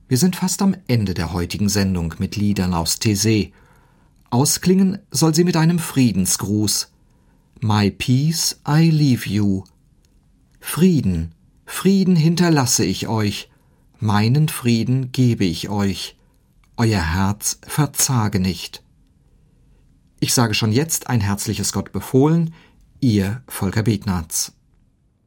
Wir sind fast am Ende der heutigen Sendung mit Liedern aus Taizé. Ausklingen soll sie mit einem Friedensgruß. My peace I leave you. Frieden, Frieden hinterlasse ich euch, meinen Frieden gebe ich euch. Euer Herz verzage nicht. Ich sage schon jetzt ein herzliches Gott befohlen, Ihr Volker Begnatz.